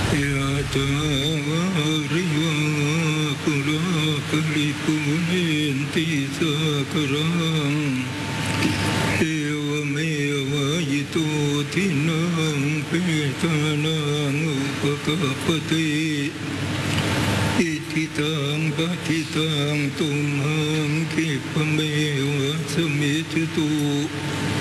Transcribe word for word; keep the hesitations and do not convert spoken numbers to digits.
ยะถาวะริวะปุราปริปุเรนติสากรังเอวเมวะยิโตทินังเปตานังอุปกปติอิทิตังปฏิตังตุมหังคิปะเมวะสมิจตุ